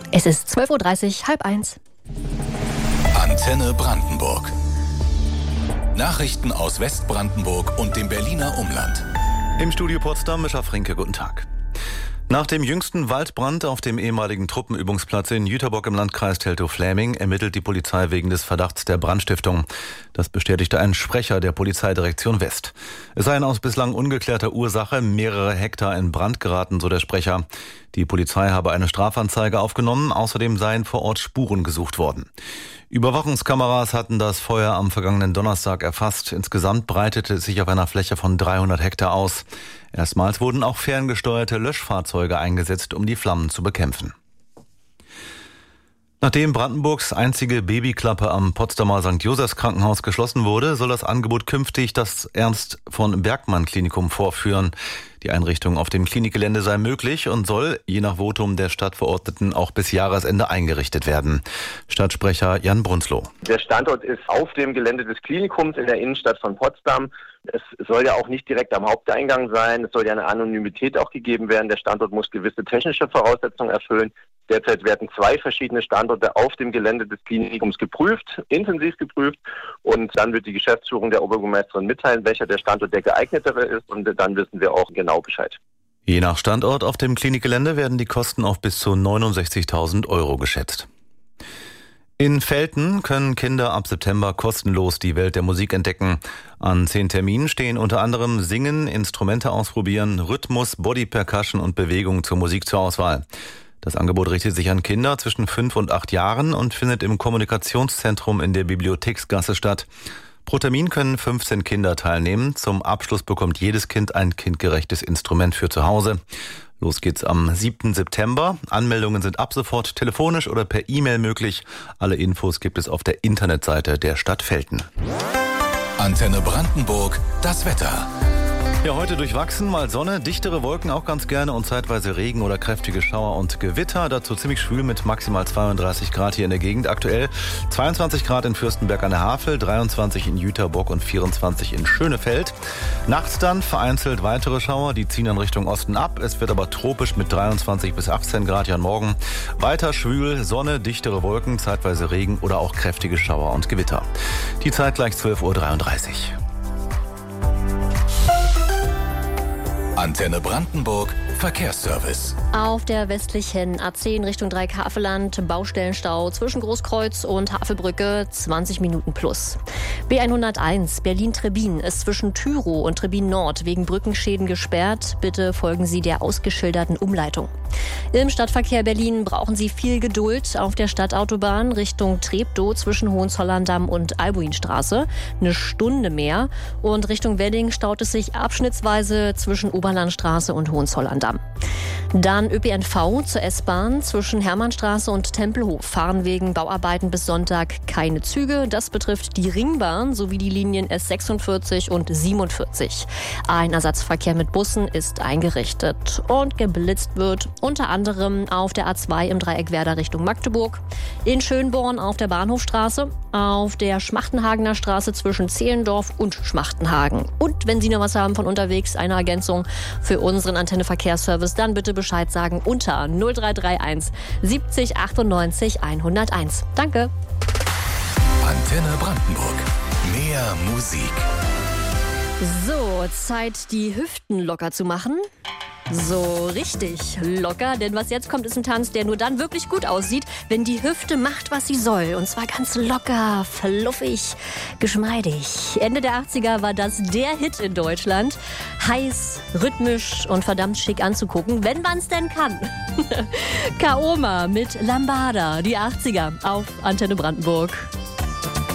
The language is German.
Es ist 12:30 Uhr, 12:30. Antenne Brandenburg. Nachrichten aus Westbrandenburg und dem Berliner Umland. Im Studio Potsdam, Mischa Frinke, guten Tag. Nach dem jüngsten Waldbrand auf dem ehemaligen Truppenübungsplatz in Jüterbock im Landkreis Teltow-Fläming ermittelt die Polizei wegen des Verdachts der Brandstiftung. Das bestätigte ein Sprecher der Polizeidirektion West. Es seien aus bislang ungeklärter Ursache mehrere Hektar in Brand geraten, so der Sprecher. Die Polizei habe eine Strafanzeige aufgenommen, außerdem seien vor Ort Spuren gesucht worden. Überwachungskameras hatten das Feuer am vergangenen Donnerstag erfasst. Insgesamt breitete es sich auf einer Fläche von 300 Hektar aus. Erstmals wurden auch ferngesteuerte Löschfahrzeuge eingesetzt, um die Flammen zu bekämpfen. Nachdem Brandenburgs einzige Babyklappe am Potsdamer St. Josephs Krankenhaus geschlossen wurde, soll das Angebot künftig das Ernst von Bergmann Klinikum vorführen. Die Einrichtung auf dem Klinikgelände sei möglich und soll, je nach Votum der Stadtverordneten, auch bis Jahresende eingerichtet werden. Stadtsprecher Jan Brunzloh. Der Standort ist auf dem Gelände des Klinikums in der Innenstadt von Potsdam. Es soll ja auch nicht direkt am Haupteingang sein. Es soll ja eine Anonymität auch gegeben werden. Der Standort muss gewisse technische Voraussetzungen erfüllen. Derzeit werden 2 verschiedene Standorte auf dem Gelände des Klinikums geprüft, intensiv geprüft. Und dann wird die Geschäftsführung der Oberbürgermeisterin mitteilen, welcher der Standort der geeignetere ist. Und dann wissen wir auch genau Bescheid. Je nach Standort auf dem Klinikgelände werden die Kosten auf bis zu 69.000 € geschätzt. In Velten können Kinder ab September kostenlos die Welt der Musik entdecken. An 10 Terminen stehen unter anderem Singen, Instrumente ausprobieren, Rhythmus, Body Percussion und Bewegung zur Musik zur Auswahl. Das Angebot richtet sich an Kinder zwischen 5 und 8 Jahren und findet im Kommunikationszentrum in der Bibliotheksgasse statt. Pro Termin können 15 Kinder teilnehmen. Zum Abschluss bekommt jedes Kind ein kindgerechtes Instrument für zu Hause. Los geht's am 7. September. Anmeldungen sind ab sofort telefonisch oder per E-Mail möglich. Alle Infos gibt es auf der Internetseite der Stadt Velten. Antenne Brandenburg, das Wetter. Ja, heute durchwachsen, mal Sonne, dichtere Wolken auch ganz gerne und zeitweise Regen oder kräftige Schauer und Gewitter. Dazu ziemlich schwül mit maximal 32 Grad hier in der Gegend. Aktuell 22 Grad in Fürstenberg an der Havel, 23 in Jüterbock und 24 in Schönefeld. Nachts dann vereinzelt weitere Schauer, die ziehen dann Richtung Osten ab. Es wird aber tropisch mit 23 bis 18 Grad ja morgen. Weiter schwül, Sonne, dichtere Wolken, zeitweise Regen oder auch kräftige Schauer und Gewitter. Die Zeit gleich 12:33 Uhr. Antenne Brandenburg, Verkehrsservice. Auf der westlichen A10 Richtung Dreieck-Havelland Baustellenstau zwischen Großkreuz und Havelbrücke 20 Minuten plus. B101 Berlin-Trebin ist zwischen Tyrow und Trebin Nord wegen Brückenschäden gesperrt. Bitte folgen Sie der ausgeschilderten Umleitung. Im Stadtverkehr Berlin brauchen Sie viel Geduld auf der Stadtautobahn Richtung Treptow zwischen Hohenzollern-Damm und Albuinstraße. 1 Stunde mehr. Und Richtung Wedding staut es sich abschnittsweise zwischen Oberlandstraße und Hohenzollern-Damm. Dann ÖPNV zur S-Bahn zwischen Hermannstraße und Tempelhof fahren wegen Bauarbeiten bis Sonntag keine Züge. Das betrifft die Ringbahn sowie die Linien S46 und 47. Ein Ersatzverkehr mit Bussen ist eingerichtet und geblitzt wird unter anderem auf der A2 im Dreieck Werder Richtung Magdeburg, in Schönborn auf der Bahnhofstraße, auf der Schmachtenhagener Straße zwischen Zehlendorf und Schmachtenhagen. Und wenn Sie noch was haben von unterwegs, eine Ergänzung für unseren Antenne-Verkehrsservice, dann bitte Bescheid sagen unter 0331 70 98 101. Danke. Antenne Brandenburg. Mehr Musik. So, Zeit, die Hüften locker zu machen. So richtig locker, denn was jetzt kommt, ist ein Tanz, der nur dann wirklich gut aussieht, wenn die Hüfte macht, was sie soll. Und zwar ganz locker, fluffig, geschmeidig. Ende der 80er war das der Hit in Deutschland. Heiß, rhythmisch und verdammt schick anzugucken, wenn man es denn kann. Kaoma mit Lambada, die 80er auf Antenne Brandenburg.